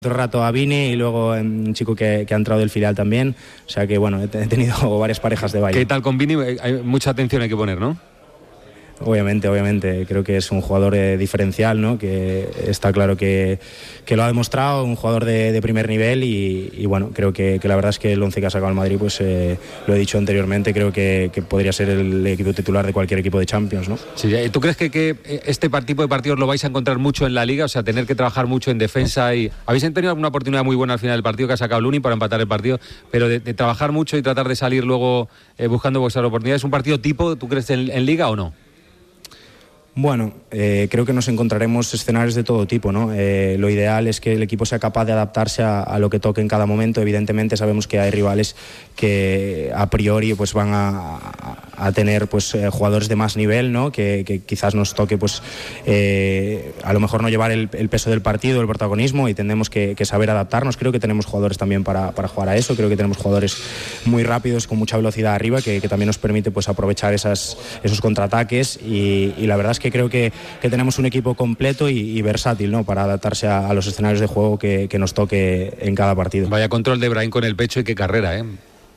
Otro rato a Vini y luego un chico que ha entrado del filial también. O sea que bueno, he tenido varias parejas de baile. ¿Qué tal con Vini? Hay mucha atención hay que poner, ¿no? Obviamente, creo que es un jugador diferencial, ¿no? Que está claro que lo ha demostrado, un jugador de primer nivel y bueno, creo que la verdad es que el 11 que ha sacado el Madrid, pues lo he dicho anteriormente, creo que podría ser el equipo titular de cualquier equipo de Champions, ¿no? Sí, ¿tú crees que este tipo de partidos lo vais a encontrar mucho en la Liga? O sea, tener que trabajar mucho en defensa y... ¿Habéis tenido alguna oportunidad muy buena al final del partido que ha sacado Luni para empatar el partido? Pero de trabajar mucho y tratar de salir luego buscando vuestras oportunidades, ¿es un partido tipo, tú crees, en Liga o no? Bueno, creo que nos encontraremos escenarios de todo tipo, ¿no? Lo ideal es que el equipo sea capaz de adaptarse a lo que toque en cada momento. Evidentemente sabemos que hay rivales que a priori pues van a tener pues jugadores de más nivel, ¿no? Que quizás nos toque pues a lo mejor no llevar el peso del partido, el protagonismo, y tendremos que saber adaptarnos. Creo que tenemos jugadores también para jugar a eso. Creo que tenemos jugadores muy rápidos, con mucha velocidad arriba, que también nos permite pues aprovechar esos contraataques y la verdad es que creo que tenemos un equipo completo y versátil, ¿no? Para adaptarse a los escenarios de juego que nos toque en cada partido. Vaya control de Brahim con el pecho y qué carrera, ¿eh?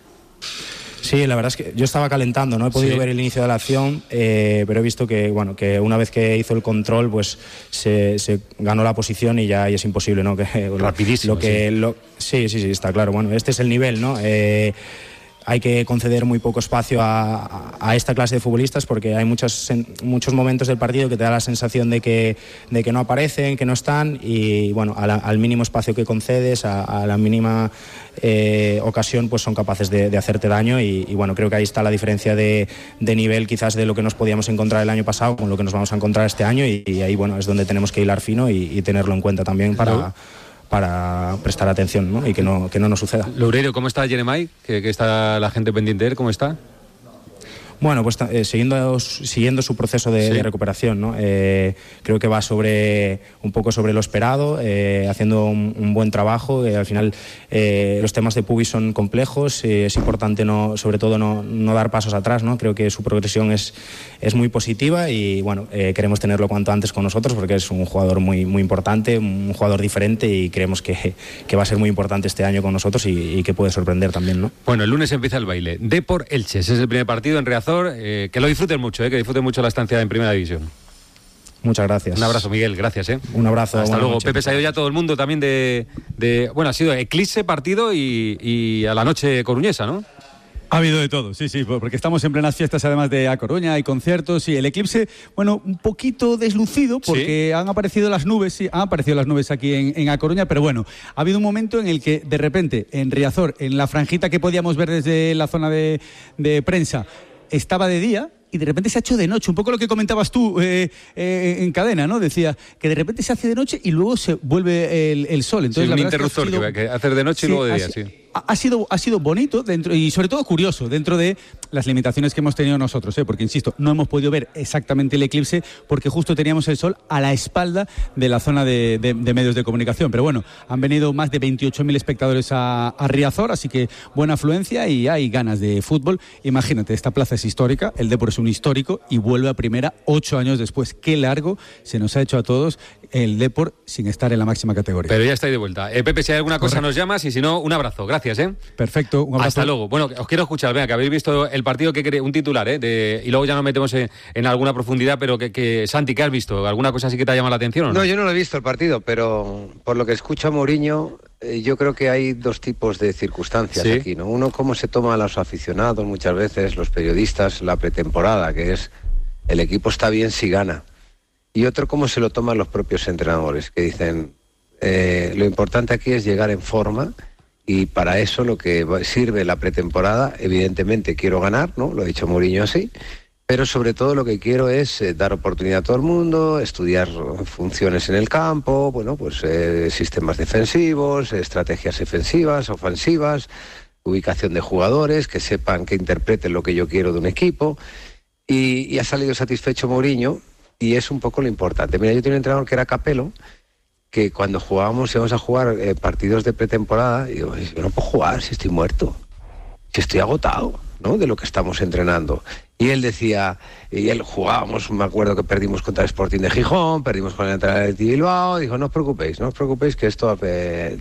Sí, la verdad es que yo estaba calentando, no he podido ver el inicio de la acción, pero he visto que una vez que hizo el control, pues se ganó la posición y ya es imposible, ¿no? Rapidísimo. Sí, está claro. Bueno, este es el nivel, ¿no? Hay que conceder muy poco espacio a esta clase de futbolistas porque hay muchos momentos del partido que te da la sensación de que no aparecen, que no están y bueno, al mínimo espacio que concedes, a la mínima ocasión, pues son capaces de hacerte daño y bueno, creo que ahí está la diferencia de nivel quizás de lo que nos podíamos encontrar el año pasado con lo que nos vamos a encontrar este año y ahí bueno, es donde tenemos que hilar fino y tenerlo en cuenta también para prestar atención, ¿no? Y que no nos suceda. Loureiro, ¿cómo está Jeremai? Que está la gente pendiente de él, ¿cómo está? Bueno, pues siguiendo su proceso de recuperación, ¿no? Creo que va un poco sobre lo esperado, haciendo un buen trabajo. Al final los temas de pubis son complejos, es importante sobre todo no dar pasos atrás, ¿no? Creo que su progresión es muy positiva y bueno, queremos tenerlo cuanto antes con nosotros porque es un jugador muy, muy importante, un jugador diferente y creemos que va a ser muy importante este año con nosotros y que puede sorprender también, ¿no? Bueno, el lunes empieza el baile. Depor Elche, ese es el primer partido en Riazor. Que lo disfruten mucho, que disfruten mucho la estancia en Primera División. Muchas gracias. Un abrazo, Miguel, gracias. Un abrazo. Hasta luego. Pepe, se ha ido ya todo el mundo también bueno, ha sido eclipse partido y a la noche coruñesa, ¿no? Ha habido de todo, sí, porque estamos en plenas fiestas además de A Coruña, hay conciertos y el eclipse, bueno, un poquito deslucido porque han aparecido las nubes aquí en A Coruña, pero bueno, ha habido un momento en el que de repente en Riazor, en la franjita que podíamos ver desde la zona de prensa, estaba de día y de repente se ha hecho de noche, un poco lo que comentabas tú en cadena, ¿no? Decía que de repente se hace de noche y luego se vuelve el sol. Entonces, un interruptor que hacer de noche y luego de día, sí. Ha sido bonito dentro y sobre todo curioso dentro de las limitaciones que hemos tenido nosotros, porque insisto, no hemos podido ver exactamente el eclipse porque justo teníamos el sol a la espalda de la zona de medios de comunicación, pero bueno, han venido más de 28.000 espectadores a Riazor, así que buena afluencia y hay ganas de fútbol. Imagínate, esta plaza es histórica, el Depor es un histórico y vuelve a primera 8 años después. Qué largo se nos ha hecho a todos el Depor sin estar en la máxima categoría. Pero ya está ahí de vuelta. Pepe, si hay alguna cosa nos llamas y si no, un abrazo. Gracias. Perfecto, un abrazo. Hasta luego. Bueno, os quiero escuchar, venga, que habéis visto el partido, un titular, y luego ya nos metemos en alguna profundidad, pero que Santi, ¿qué has visto? ¿Alguna cosa así que te ha llamado la atención o no? No, yo no lo he visto el partido, pero por lo que escucho a Mourinho, yo creo que hay dos tipos de circunstancias aquí, ¿no? Uno, cómo se toma a los aficionados, muchas veces los periodistas, la pretemporada, que es el equipo está bien si gana. Y otro, cómo se lo toman los propios entrenadores, que dicen, lo importante aquí es llegar en forma. Y para eso lo que sirve la pretemporada, evidentemente quiero ganar, ¿no? Lo ha dicho Mourinho así, pero sobre todo lo que quiero es dar oportunidad a todo el mundo, estudiar funciones en el campo, bueno, pues sistemas defensivos, estrategias defensivas, ofensivas, ubicación de jugadores, que sepan, que interpreten lo que yo quiero de un equipo. Y ha salido satisfecho Mourinho y es un poco lo importante. Mira, yo tenía un entrenador que era Capello, que cuando íbamos a jugar partidos de pretemporada, y digo, yo no puedo jugar si estoy muerto, si estoy agotado, ¿no? De lo que estamos entrenando. Y él decía, y él jugábamos, me acuerdo que perdimos contra el Sporting de Gijón, perdimos con el Athletic de Bilbao, dijo, no os preocupéis, que esto